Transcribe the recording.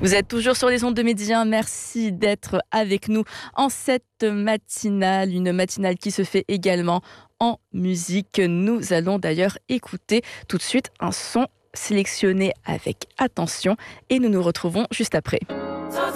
Vous êtes toujours sur les ondes de Midi 1. Merci d'être avec nous en cette matinale, une matinale qui se fait également en musique. Nous allons d'ailleurs écouter tout de suite un son sélectionné avec attention et nous nous retrouvons juste après.